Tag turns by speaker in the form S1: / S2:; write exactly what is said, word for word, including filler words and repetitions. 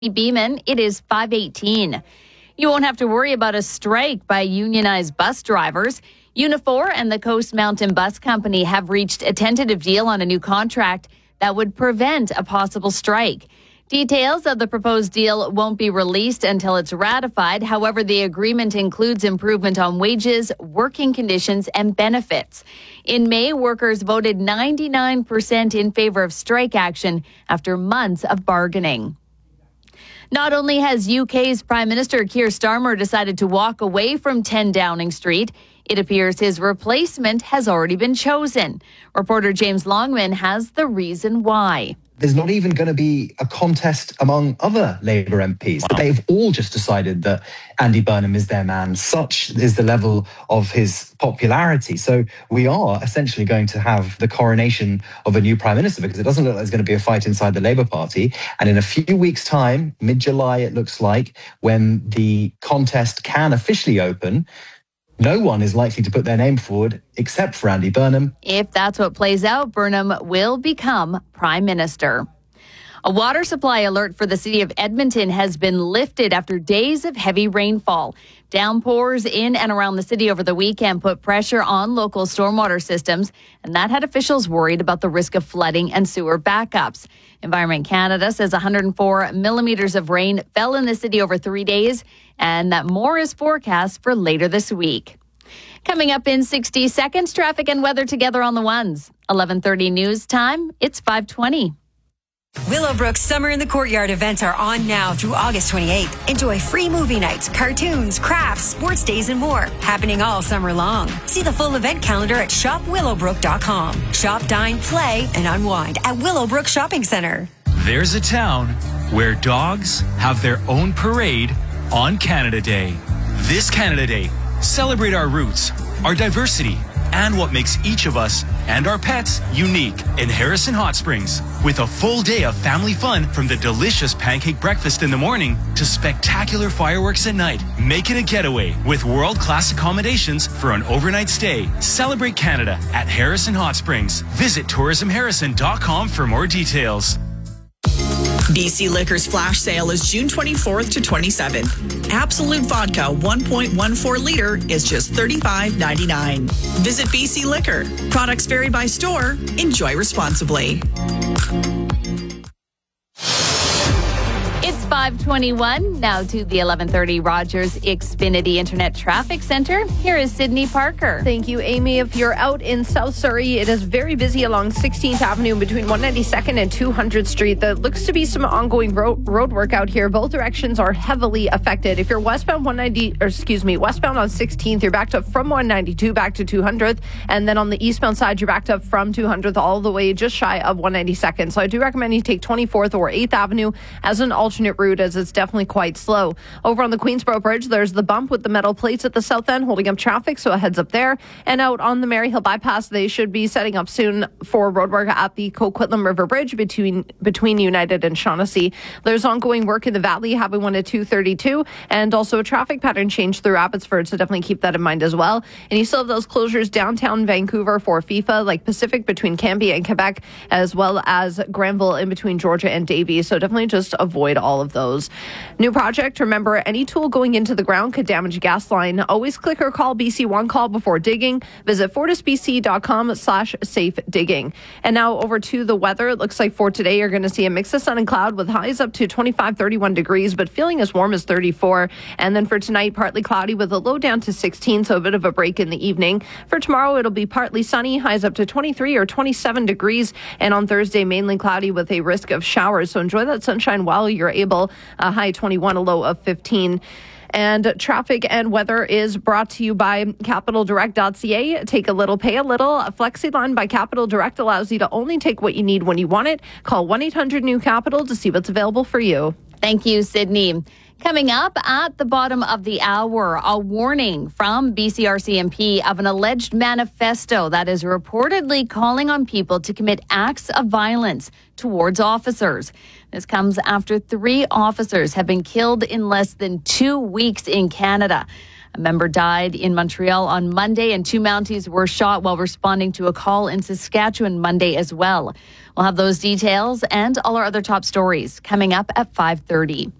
S1: Beeman, it is five eighteen. You won't have to worry about a strike by unionized bus drivers. Unifor and the Coast Mountain Bus Company have reached a tentative deal on a new contract that would prevent a possible strike. Details of the proposed deal won't be released until it's ratified. However, the agreement includes improvement on wages, working conditions, and benefits. In May, workers voted ninety-nine percent in favor of strike action after months of bargaining. Not only has U K's Prime Minister Keir Starmer decided to walk away from ten Downing Street, it appears his replacement has already been chosen. Reporter James Longman has the reason why.
S2: There's not even going to be a contest among other Labour M Ps. Wow. They've all just decided that Andy Burnham is their man. Such is the level of his popularity. So we are essentially going to have the coronation of a new Prime Minister, because it doesn't look like there's going to be a fight inside the Labour Party. And in a few weeks' time, mid-July it looks like, when the contest can officially open, no one is likely to put their name forward except for Andy Burnham.
S1: If that's what plays out, Burnham will become Prime Minister. A water supply alert for the city of Edmonton has been lifted after days of heavy rainfall. Downpours in and around the city over the weekend put pressure on local stormwater systems, and that had officials worried about the risk of flooding and sewer backups. Environment Canada says one hundred four millimeters of rain fell in the city over three days, and that more is forecast for later this week. Coming up in sixty seconds, traffic and weather together on the ones. eleven thirty news time, it's five twenty.
S3: Willowbrook's Summer in the Courtyard events are on now through August twenty-eighth. Enjoy free movie nights, cartoons, crafts, sports days, and more. Happening all summer long. See the full event calendar at shop willowbrook dot com. Shop, dine, play, and unwind at Willowbrook Shopping Center.
S4: There's a town where dogs have their own parade on Canada Day. This Canada Day, celebrate our roots, our diversity, and what makes each of us and our pets unique in Harrison Hot Springs. With a full day of family fun, from the delicious pancake breakfast in the morning to spectacular fireworks at night. Make it a getaway with world-class accommodations for an overnight stay. Celebrate Canada at Harrison Hot Springs. Visit tourism harrison dot com for more details.
S5: B C Liquor's flash sale is June twenty-fourth to twenty-seventh. Absolute vodka one point one four liter is just thirty-five ninety-nine. Visit B C Liquor. Products vary by store. Enjoy responsibly.
S1: It's five twenty-one. Now to the eleven thirty Rogers Xfinity Internet Traffic Center. Here is Sydney Parker.
S6: Thank you, Amy. If you're out in South Surrey, it is very busy along sixteenth Avenue between one ninety-second and two hundredth Street. There looks to be some ongoing road, road work out here. Both directions are heavily affected. If you're westbound one ninety, or excuse me, westbound on sixteenth, you're backed up from one ninety-two back to two hundredth. And then on the eastbound side, you're backed up from two hundredth all the way just shy of one ninety-second. So I do recommend you take twenty-fourth or eighth Avenue as an alternate route, as it's definitely quite slow. Over on the Queensboro Bridge, there's the bump with the metal plates at the south end holding up traffic, so a heads up there. And out on the Maryhill bypass, they should be setting up soon for roadwork at the Coquitlam River Bridge between between United and Shaughnessy. There's ongoing work in the Valley, Highway one to two thirty-two, and also a traffic pattern change through Abbotsford, so definitely keep that in mind as well. And you still have those closures downtown Vancouver for FIFA, like Pacific between Cambie and Quebec, as well as Granville in between Georgia and Davie, so definitely just avoid all of those. New project, remember, any tool going into the ground could damage a gas line. Always click or call B C One Call before digging. Visit fortisbc.com slash safe digging. And now over to the weather. It looks like for today, you're going to see a mix of sun and cloud with highs up to twenty-five, thirty-one degrees, but feeling as warm as thirty-four. And then for tonight, partly cloudy with a low down to sixteen, so a bit of a break in the evening. For tomorrow, it'll be partly sunny, highs up to twenty-three or twenty-seven degrees. And on Thursday, mainly cloudy with a risk of showers. So enjoy that sunshine while you're able. A high twenty-one, a low of fifteen. And traffic and weather is brought to you by capital direct dot c a. Take a little, pay a little. A FlexiLine by Capital Direct allows you to only take what you need when you want it. Call one eight hundred new capital to see what's available for you.
S1: Thank you, Sydney. Coming up at the bottom of the hour, a warning from B C R C M P of an alleged manifesto that is reportedly calling on people to commit acts of violence towards officers. This comes after three officers have been killed in less than two weeks in Canada. A member died in Montreal on Monday, and two Mounties were shot while responding to a call in Saskatchewan Monday as well. We'll have those details and all our other top stories coming up at five thirty.